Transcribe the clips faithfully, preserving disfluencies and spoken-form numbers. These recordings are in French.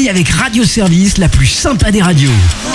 Midi avec Radio Service, la plus sympa des radios.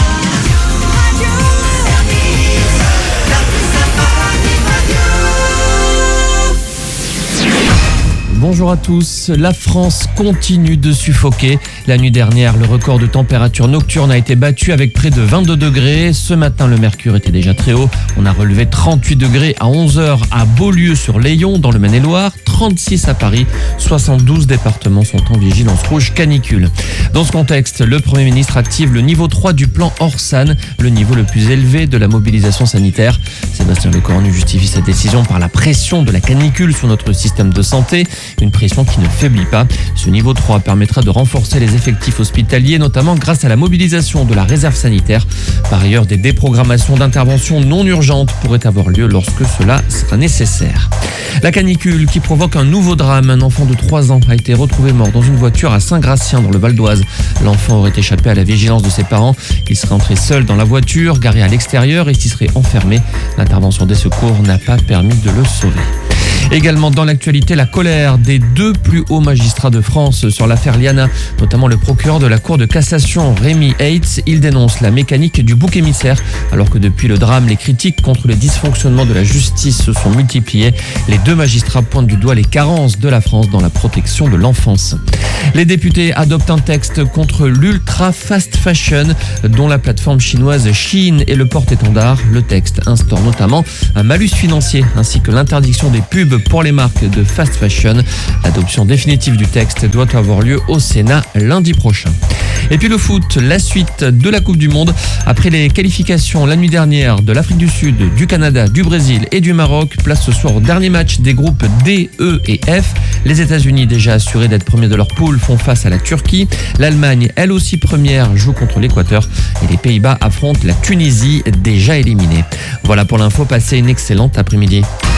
Bonjour à tous. La France continue de suffoquer. La nuit dernière, le record de température nocturne a été battu avec près de vingt-deux degrés. Ce matin, le mercure était déjà très haut. On a relevé trente-huit degrés à onze heures à Beaulieu-sur-Layon, dans le Maine-et-Loire, trente-six à Paris. soixante-douze départements sont en vigilance rouge canicule. Dans ce contexte, le Premier ministre active le niveau trois du plan Orsan, le niveau le plus élevé de la mobilisation sanitaire. Sébastien Lecornu justifie cette décision par la pression de la canicule sur notre système de santé. Une pression qui ne faiblit pas. Ce niveau trois permettra de renforcer les effectifs hospitaliers, notamment grâce à la mobilisation de la réserve sanitaire. Par ailleurs, des déprogrammations d'interventions non urgentes pourraient avoir lieu lorsque cela sera nécessaire. La canicule qui provoque un nouveau drame. Un enfant de trois ans a été retrouvé mort dans une voiture à Saint-Gratien dans le Val d'Oise. L'enfant aurait échappé à la vigilance de ses parents. Il serait entré seul dans la voiture, garée à l'extérieur, et s'y serait enfermé. L'intervention des secours n'a pas permis de le sauver. Également dans l'actualité, la colère des deux plus hauts magistrats de France sur l'affaire Liana, notamment le procureur de la Cour de cassation, Rémi Heitz. Il dénonce la mécanique du bouc émissaire, alors que depuis le drame, les critiques contre les dysfonctionnements de la justice se sont multipliées. Les deux magistrats pointent du doigt les carences de la France dans la protection de l'enfance. Les députés adoptent un texte contre l'ultra fast fashion, dont la plateforme chinoise Shein est le porte-étendard. Le texte instaure notamment un malus financier, ainsi que l'interdiction des pubs pour les marques de fast fashion. L'adoption définitive du texte doit avoir lieu au Sénat lundi prochain. Et puis le foot, la suite de la Coupe du Monde. Après les qualifications la nuit dernière de l'Afrique du Sud, du Canada, du Brésil et du Maroc, place ce soir au dernier match des groupes D, E et F. Les États-Unis, déjà assurés d'être premiers de leur poule, font face à la Turquie. L'Allemagne, elle aussi première, joue contre l'Équateur. Et les Pays-Bas affrontent la Tunisie, déjà éliminée. Voilà pour l'info, passez une excellente après-midi.